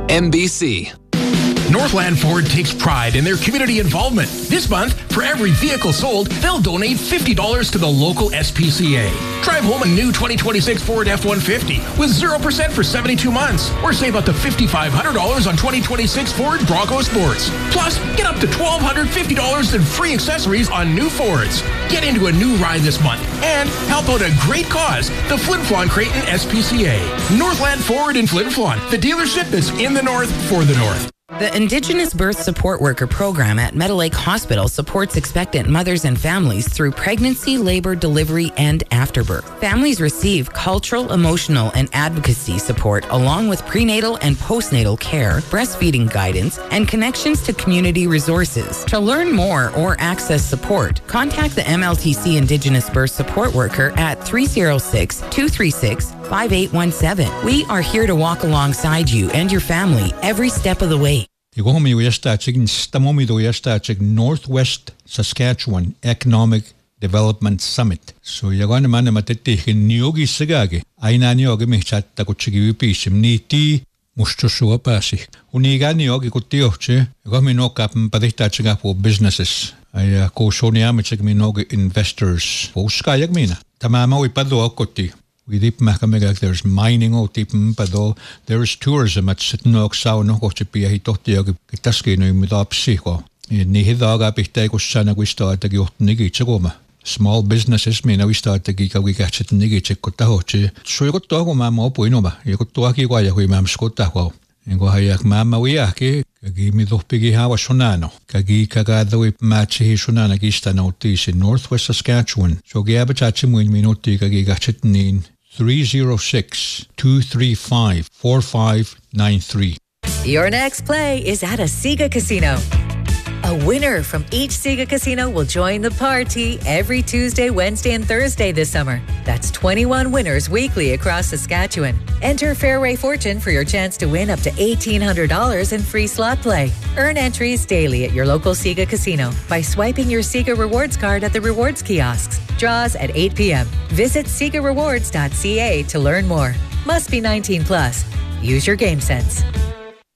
MBC. Northland Ford takes pride in their community involvement. This month, for every vehicle sold, they'll donate $50 to the local SPCA. Drive home a new 2026 Ford F-150 with 0% for 72 months. Or save up to $5,500 on 2026 Ford Bronco Sports. Plus, get up to $1,250 in free accessories on new Fords. Get into a new ride this month and help out a great cause, the Flin Flon Creighton SPCA. Northland Ford in Flin Flon, the dealership that's in the North for the North. The Indigenous Birth Support Worker Program at Meadow Lake Hospital supports expectant mothers and families through pregnancy, labor, delivery, and afterbirth. Families receive cultural, emotional, and advocacy support along with prenatal and postnatal care, breastfeeding guidance, and connections to community resources. To learn more or access support, contact the MLTC Indigenous Birth Support Worker at 306-236-5817. We are here to walk alongside you and your family every step of the way. Igohomi uyastachig stamomi uyastachig Northwest Saskatchewan Economic Development Summit. So yagana mana mateti niogi sigage. Aina niogi michatta kuchigi vipishim niti mushtusua pasi. Uniga niogi kutioche. Yagomi no kapm padihtachiga for businesses. Ay ko shoniamichig minogi investors. Uskayag mina. Tamama uipado akoti. There's mining there's tourism at Sitnook Sao no Cochipia Hitotia Taskino Midopsico. Nihidaga Pitego we start to get Nigi Small businesses mean we start to geek we catch it Nigi Chicotahoche. So you got to go mamma poinoma, you got to Akiwaya, we mam Scotaho. And go hayak mamma wiaki, give me the piggy hawa sonano. Kagi kagada with matchi sonana gista notice in Northwest Saskatchewan. So Gabachachim when we not take a gigachet nin. 306-235-4593. Your next play is at a Sega Casino. A winner from each Sega Casino will join the party every Tuesday, Wednesday, and Thursday this summer. That's 21 winners weekly across Saskatchewan. Enter Fairway Fortune for your chance to win up to $1,800 in free slot play. Earn entries daily at your local Sega Casino by swiping your Sega Rewards card at the rewards kiosks. Draws at 8 p.m. Visit SegaRewards.ca to learn more. Must be 19 plus. Use your game sense.